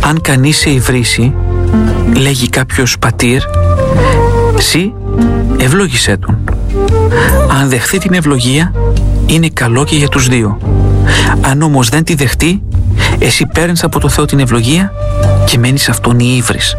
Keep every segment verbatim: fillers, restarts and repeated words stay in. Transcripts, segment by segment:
αν κανείς σε υβρίσει, λέγει κάποιος πατήρ, «Συ ευλόγησέ τον». Αν δεχθεί την ευλογία, είναι καλό και για τους δύο. Αν όμως δεν τη δεχτεί, εσύ παίρνεις από το Θεό την ευλογία και μένεις αυτόν η ύβρις.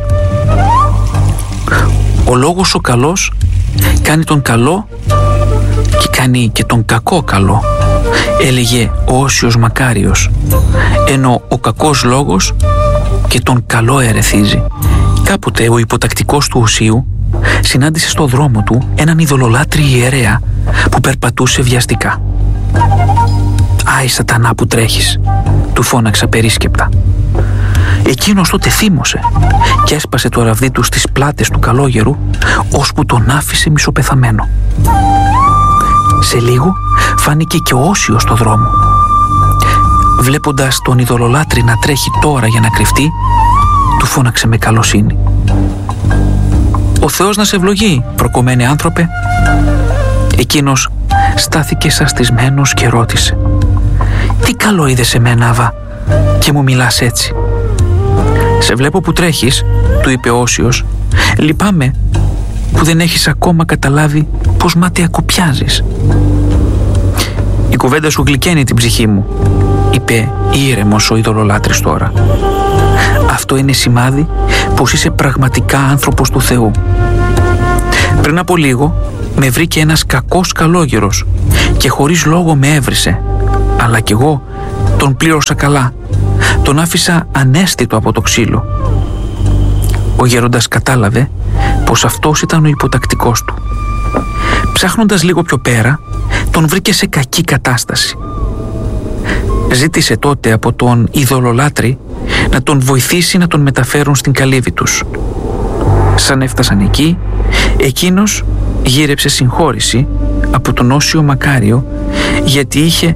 Ο λόγος ο καλός κάνει τον καλό και κάνει και τον κακό καλό, έλεγε ο Όσιος Μακάριος, ενώ ο κακός λόγος και τον καλό ερεθίζει. Κάποτε ο υποτακτικός του Οσίου συνάντησε στο δρόμο του έναν ειδωλολάτρη ιερέα που περπατούσε βιαστικά. «Άι σατανά που τρέχεις», του φώναξα περίσκεπτα. Εκείνος τότε θύμωσε και έσπασε το ραβδί του στις πλάτες του καλόγερου, ώσπου τον άφησε μισοπεθαμένο. Σε λίγο φάνηκε και ο Όσιος στο δρόμο. Βλέποντας τον ειδωλολάτρη να τρέχει τώρα για να κρυφτεί, του φώναξε με καλοσύνη. «Ο Θεός να σε ευλογεί, προκομμένε άνθρωπε». Εκείνος στάθηκε σαστισμένος και ρώτησε, «Τι καλό είδες σε μένα, Αβά, και μου μιλάς έτσι?» «Σε βλέπω που τρέχεις», του είπε ο Όσιος. «Λυπάμαι που δεν έχεις ακόμα καταλάβει πως μάταια κουπιάζεις». «Η κουβέντα σου γλυκαίνει την ψυχή μου», είπε ήρεμος ο ειδωλολάτρης τώρα. «Αυτό είναι σημάδι πως είσαι πραγματικά άνθρωπος του Θεού. Πριν από λίγο με βρήκε ένας κακός καλόγερος και χωρίς λόγο με έβρισε, αλλά κι εγώ τον πλήρωσα καλά. Τον άφησα ανέστητο από το ξύλο». Ο γέροντας κατάλαβε πως αυτός ήταν ο υποτακτικός του. Ψάχνοντας λίγο πιο πέρα, τον βρήκε σε κακή κατάσταση. Ζήτησε τότε από τον ειδωλολάτρη να τον βοηθήσει να τον μεταφέρουν στην καλύβη τους. Σαν έφτασαν εκεί, εκείνος γύρεψε συγχώρηση από τον Όσιο Μακάριο, γιατί είχε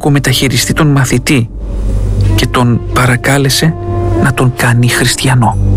κακομεταχειριστεί τον μαθητή και τον παρακάλεσε να τον κάνει χριστιανό.